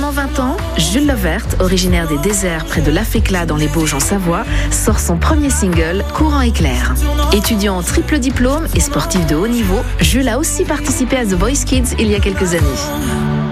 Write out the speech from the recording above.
Seulement 20 ans, Jules Levert, originaire des déserts près de Laféclat dans les Bauges en Savoie, sort son premier single, Courant éclair. Étudiant en triple diplôme et sportif de haut niveau, Jules a aussi participé à The Voice Kids il y a quelques années.